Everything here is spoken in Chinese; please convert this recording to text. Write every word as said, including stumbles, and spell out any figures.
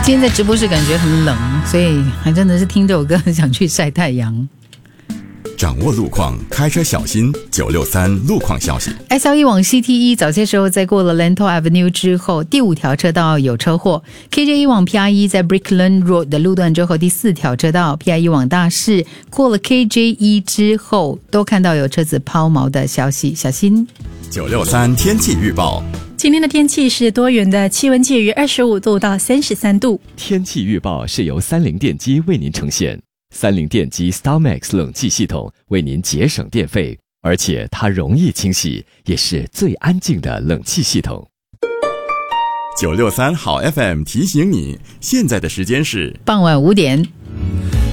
今天在直播室感觉很冷，所以还真的是听这首歌很想去晒太阳。 掌握路况，开车小心。九六三路况消息 ，S L E 往 C T 一早些时候在过了 Lentor Avenue 之后，第五条车道有车祸。K J 一往 P I 一在 Brickland Road 的路段之后，第四条车道 P I 一往大市过了 K J 一之后，都看到有车子抛锚的消息，小心。 九六三天气预报。 今天的天气是多云的，气温介于二十五度到三十三度。 天气预报是由三菱电机为您呈现。三菱电机 StarMax 冷气系统为您节省电费，而且它容易清洗，也是最安静的冷气系统。 九六三好 F M 提醒你，现在的时间是傍晚五点。